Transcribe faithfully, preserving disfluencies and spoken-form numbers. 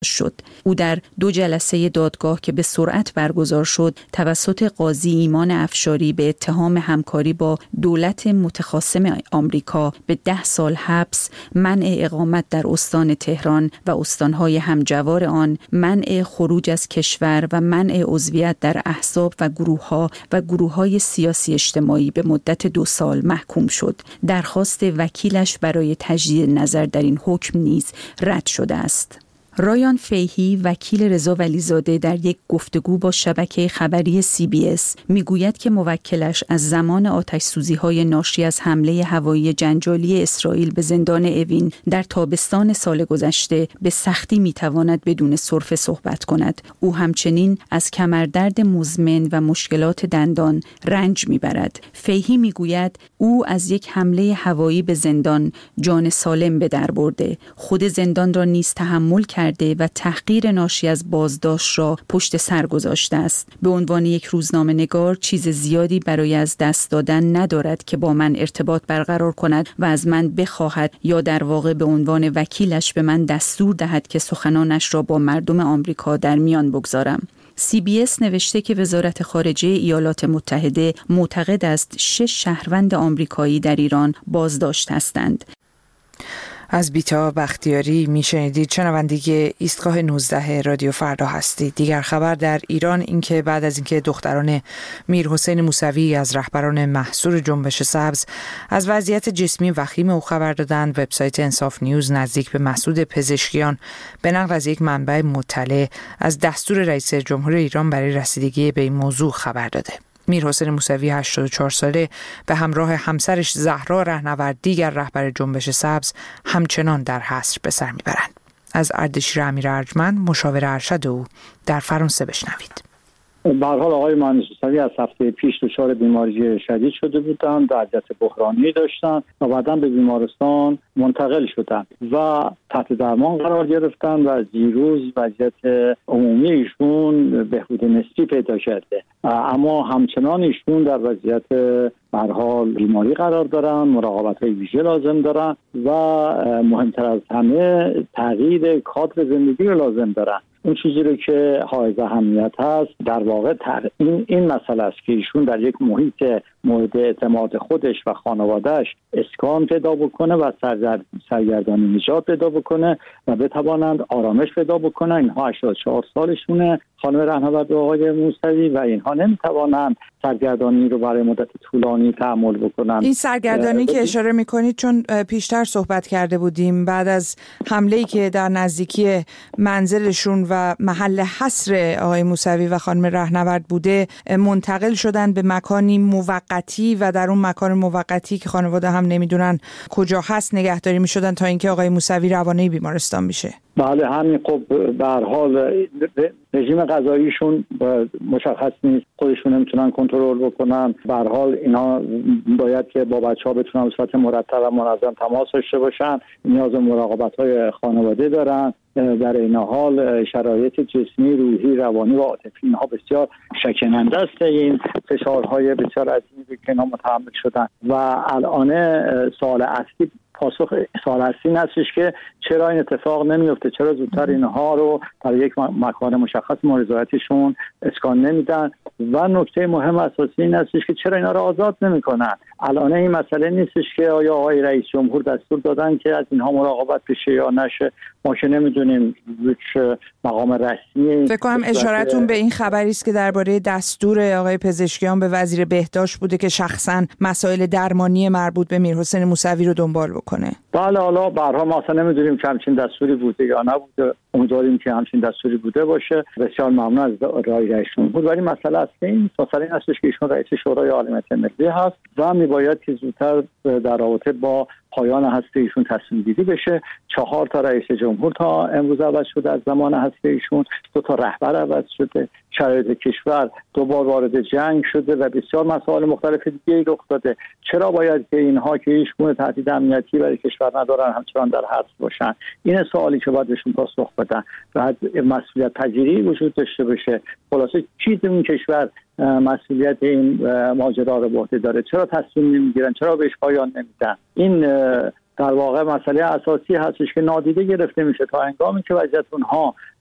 شد. او در دو جلسه دادگاه که به سرعت برگزار شد توسط قاضی ایمان افشاری به اتهام همکاری با دولت متخاصم آمریکا به ده سال حبس، منع اقامت در استان تهران و استانهای همجوار آن، منع خروج از کشور و منع عضویت در احزاب و گروه‌ها و گروه‌های سیاسی اجتماعی به مدت دو سال محکوم شد. درخواست وکیلش برای تجدید نظر در این حکم نیز رد شده است. رایان فیهی وکیل رضا ولیزاده در یک گفتگو با شبکه خبری سی بی اس میگوید که موکلش از زمان آتش‌سوزی‌های ناشی از حمله هوایی جنجالی اسرائیل به زندان اوین در تابستان سال گذشته به سختی میتواند بدون سرفه صحبت کند. او همچنین از کمردرد مزمن و مشکلات دندان رنج میبرد. فیهی میگوید او از یک حمله هوایی به زندان جان سالم به در برده، خود زندان را نیز تحمل کرده و تحقیر ناشی از بازداشت را پشت سر گذاشته است. به عنوان یک روزنامه نگار چیز زیادی برای از دست دادن ندارد که با من ارتباط برقرار کند و از من بخواهد یا در واقع به عنوان وکیلش به من دستور دهد که سخنانش را با مردم آمریکا در میان بگذارم. سی بی اس نوشته که وزارت خارجه ایالات متحده معتقد است شش شهروند آمریکایی در ایران بازداشت هستند. از بیتا بختیاری میشنیدید. شنونده ایستگاه نوزده رادیو فردا هستید. دیگر خبر در ایران این که بعد از اینکه دختران میرحسین موسوی از رهبران محصور جنبش سبز از وضعیت جسمی وخیم او خبر دادند، وبسایت انصاف نیوز نزدیک به مسعود پزشکیان به نقل از یک منبع مطلع از دستور رئیس جمهور ایران برای رسیدگی به این موضوع خبر داده. میرحسین موسوی هشتاد و چهار ساله به همراه همسرش زهرا رهنورد دیگر رهبر جنبش سبز همچنان در حصر به سر میبرند. از اردشیر امیر ارجمند مشاور ارشد او در فرانسه بشنوید. به هر حال آقای مهندس موسوی از هفته پیش دچار بیماری شدید شده بودند، وضعیت بحرانی داشتند و بعداً به بیمارستان منتقل شدند و تحت درمان قرار گرفتند و دیروز وضعیت عمومی ایشون بهبود نسبی پیدا کرده، اما همچنان ایشون در وضعیت به هر حال بیماری قرار دارن، مراقبت‌های ویژه لازم دارن و مهمتر از همه تغییر کادر زندگی رو لازم دارن. اون چیزی رو که حائز اهمیت هست در واقع این این مسئله است که ایشون در یک محیط مورد اعتماد خودش و خانوادهش اسکان پیدا بکنه و سرگردانی نجات پیدا بکنه و بتوانند آرامش پیدا بکنه. اینها هشتاد و چهار سالشونه، خانم رهنورد و آقای موسوی، و اینها نمیتوانند سرگردانی رو برای مدت طولانی تحمل بکنن. این سرگردانی که اشاره میکنید، چون پیشتر صحبت کرده بودیم، بعد از حمله‌ای که در نزدیکی منزلشون و محل حصر آقای موسوی و خانم رهنورد بوده منتقل شدن به مکانی موقتی و در اون مکان موقتی که خانواده هم نمیدونن کجا هست نگهداری میشدن تا اینکه آقای موسوی روانه بیمارستان میشه. بله همین. خب به هر حال رژیم غذاییشون مشخص نیست، خودشون نمیتونن کنترل بکنن. به هر حال اینا باید که با بچه‌ها بتونن به صورت مرتب و منظم تماس داشته باشن، نیاز به مراقبت‌های خانواده دارن. در این حال شرایط جسمی، روحی، روانی و عاطفی اینها بسیار شکننده است. این فشارهای بسیار عظیمی که اینا متحمل شدن و الان سوال اصلی پاسخ سوال اصلی این هستش که چرا این اتفاق نمیفته، چرا زودتر اینها رو در یک مکان مشخص مورد اسکان نمیدن و نکته مهم اساسی این هستش که چرا اینا رو آزاد نمیکنن. الان این مسئله نیستش که آیا آقای رئیس جمهور دستور دادن که از اینها مراقبت بشه یا نشه، ما که نمیدونیم، هیچ مقام رسمی. فکر کنم اشارتون به این خبری است که درباره دستور آقای پزشکیان به وزیر بهداشت بوده که شخصا مسائل درمانی مربوط به میرحسین موسوی رو دنبال بکنه. بله، حالا به هر حال ما اصلا نمیدونیم که همچین دستوری بوده یا نبوده، امیدواریم که همچین دستوری بوده باشه. بسیار ممنون از رئیس جمهور. ولی مسئله اصلی این مسئله این هستش که ایشون رئیس شورای عالی ملی هست و میباید که زودتر در رابطه با پایان هسته ایشون تصمیم گیری بشه. چهار تا رئیس جمهور تا امروز عوض شده از زمان هسته ایشون، دو تا رهبر عوض شده، شرایط کشور دوبار وارد جنگ شده و بسیار مسائل مختلف دیگه رخ داده. چرا باید که اینها که هیچ گونه تهدید امنیتی برای کشور ندارن همچنان در حبس باشن؟ این سوالی که باید بهشون پاسخ بدن. بعد مسئولیت پذیری وجود داشته باشه. خلاصه کی تو این کشور مسئولیت این ماجرا رو به عهده داره؟ چرا تصمیم نمیگیرن؟ چرا بهش پایان نمیدن؟ این در واقع مسئله اساسی هستش که نادیده گرفته میشه تا هنگامی که وضعیت اونها